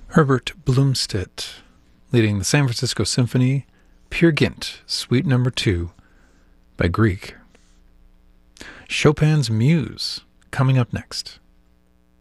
Herbert Blomstedt, leading the San Francisco Symphony, Peer Gynt, Suite No. 2, by Grieg. Chopin's Muse, coming up next.